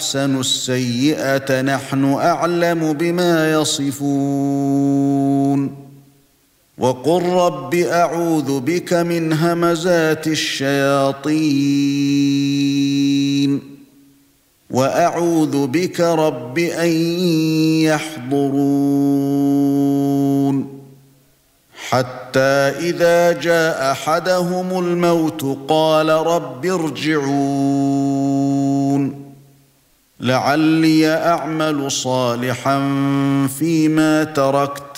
أَحْسَنُوا السَّيِّئَةَ نَحْنُ أَعْلَمُ بِمَا يَصِفُونَ وَقُل رَّبِّ أَعُوذُ بِكَ مِنْ هَمَزَاتِ الشَّيَاطِينِ وَأَعُوذُ بِكَ رَبِّ أَن يَحْضُرُونِ حَتَّى إِذَا جَاءَ أَحَدَهُمُ الْمَوْتُ قَالَ رَبِّ ارْجِعُونِ لَعَلِّي أَعْمَلُ صَالِحًا فِيمَا تَرَكْتُ